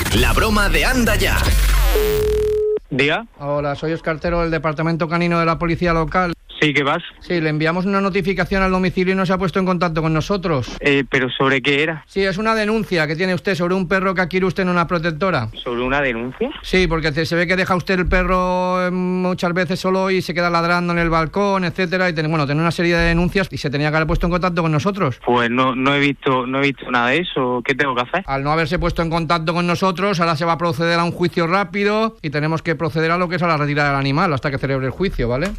La broma de Anda Ya. ¿Diga? Hola, soy Oscar Tero del Departamento Canino de la Policía Local. Sí, ¿qué vas? Sí, le enviamos una notificación al domicilio y no se ha puesto en contacto con nosotros. ¿Pero sobre qué era? Sí, es una denuncia que tiene usted sobre un perro que adquiere usted en una protectora. ¿Sobre una denuncia? Sí, porque se ve que deja usted el perro muchas veces solo y se queda ladrando en el balcón, etcétera, y tiene una serie de denuncias y se tenía que haber puesto en contacto con nosotros. Pues no he visto nada de eso. ¿Qué tengo que hacer? Al no haberse puesto en contacto con nosotros, ahora se va a proceder a un juicio rápido y tenemos que proceder a lo que es a la retirada del animal hasta que celebre el juicio, ¿vale?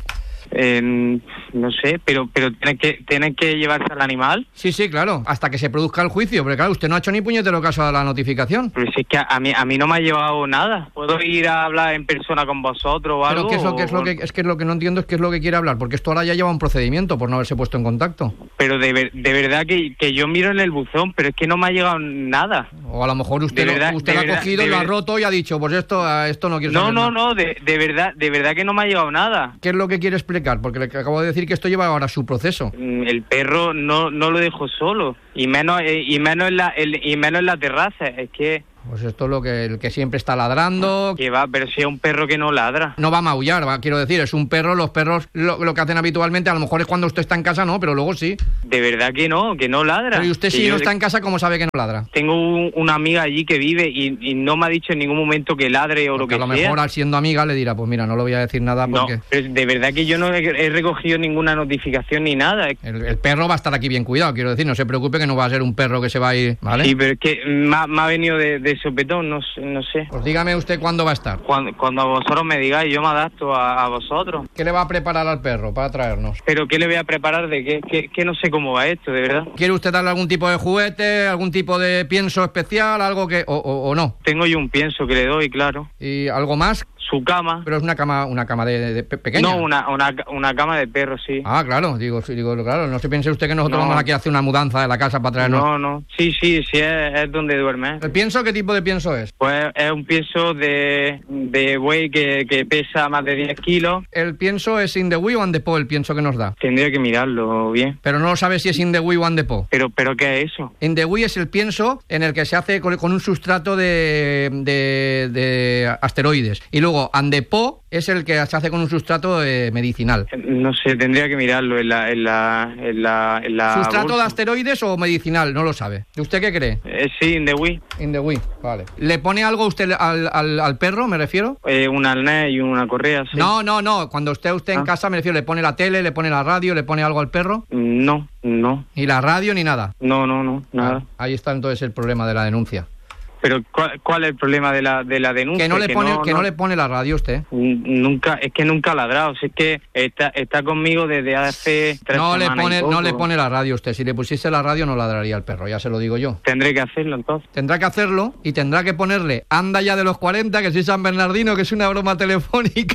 No sé, pero ¿tienen que llevarse al animal? Sí, claro, hasta que se produzca el juicio, porque claro, usted no ha hecho ni puñetero caso a la notificación. Pero si es que a mí no me ha llevado nada. ¿Puedo ir a hablar en persona con vosotros o algo? Pero ¿qué es lo que no entiendo es qué es lo que quiere hablar, porque esto ahora ya lleva un procedimiento por no haberse puesto en contacto. Pero de verdad que yo miro en el buzón, pero es que no me ha llegado nada. O a lo mejor usted lo ha cogido, lo ha roto y ha dicho, pues esto no quiero saber nada. No, de verdad que no me ha llegado nada. ¿Qué es lo que quiere explicar? Porque le acabo de decir que esto lleva ahora su proceso. El perro no lo dejo solo, y menos en la terraza. Es que pues esto es el que siempre está ladrando. Que va, pero si es un perro que no ladra. No va a maullar, quiero decir, es un perro. Los perros lo que hacen habitualmente, a lo mejor es cuando usted está en casa, no, pero luego sí. De verdad que no ladra. Pero y usted si no está en casa, ¿cómo sabe que no ladra? Tengo una amiga allí que vive y no me ha dicho en ningún momento que ladre o porque lo que sea. A lo mejor siendo amiga le dirá, pues mira, no le voy a decir nada porque... No, pero de verdad que yo no he recogido ninguna notificación ni nada. El perro va a estar aquí bien cuidado, quiero decir, no se preocupe que no va a ser un perro que se va a ir, ¿vale? Sí, pero es que me ha venido de sopetón, no sé. Pues dígame usted cuándo va a estar. Cuando vosotros me digáis, yo me adapto a vosotros. ¿Qué le va a preparar al perro para traernos? ¿Pero qué le voy a preparar de qué? Que no sé cómo va esto, de verdad. ¿Quiere usted darle algún tipo de juguete, algún tipo de pienso especial, algo que... o no? Tengo yo un pienso que le doy, claro. ¿Y algo más? Su cama. Pero es una cama de pequeña. No, una cama de perro, sí. Ah, claro, digo, claro, no se piense usted que nosotros vamos aquí a hacer una mudanza de la casa para traernos... No, sí, es donde duerme. ¿El pienso qué tipo de pienso es? Pues es un pienso de buey que pesa más de 10 kilos. ¿El pienso es in the wee o on the po, el pienso que nos da? Tendría que mirarlo bien. Pero no lo sabe si es in the wee o on the po. ¿Pero qué es eso? In the wee es el pienso en el que se hace con un sustrato de asteroides. Y luego on the po es el que se hace con un sustrato medicinal. No sé, tendría que mirarlo en la ¿Sustrato bolsa de asteroides o medicinal? No lo sabe. ¿Usted qué cree? Sí, in the wee. In the wee, vale. ¿Le pone algo usted al perro, me refiero? Un arnés y una correa, sí. No. Cuando esté en casa, me refiero, ¿le pone la tele, le pone la radio, le pone algo al perro? No. ¿Ni la radio ni nada? No, nada. Ahí está entonces el problema de la denuncia. Pero ¿cuál es el problema de la denuncia? Que no le pone la radio usted. Nunca, es que nunca ha ladrado. Es que está conmigo desde hace 3 semanas. No le pone la radio usted. Si le pusiese la radio no ladraría el perro, ya se lo digo yo. Tendré que hacerlo entonces. Tendrá que hacerlo y tendrá que ponerle Anda Ya de los 40, que soy San Bernardino, que es una broma telefónica.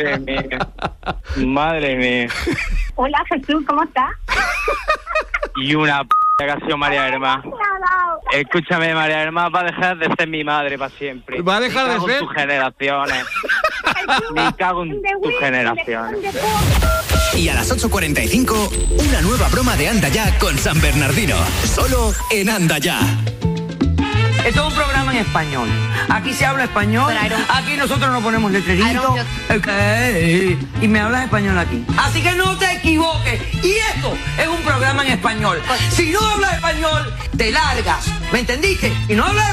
Madre mía. Hola Jesús, ¿cómo estás? Y una que ha sido María Herma. Escúchame, María Herma va a dejar de ser mi madre para siempre. ¿Va a dejar de ser? En tus generaciones. Me cago en tus generaciones. Y a las 8:45, una nueva broma de Anda Ya con San Bernardino. Solo en Anda Ya. Esto es un programa en español. Aquí se habla español. Aquí nosotros nos ponemos letreritos. Y me hablas español aquí. Así que no te equivoques. Y esto es un programa en español. Si no hablas español, te largas. ¿Me entendiste? Y no hablas